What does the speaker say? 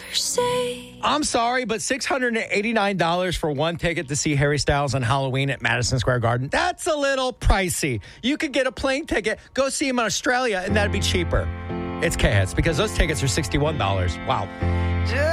I'm sorry, but $689 for one ticket to see Harry Styles on Halloween at Madison Square Garden, that's a little pricey. You could get a plane ticket, go see him in Australia, and that'd be cheaper. It's K-Hits because those tickets are $61. Wow.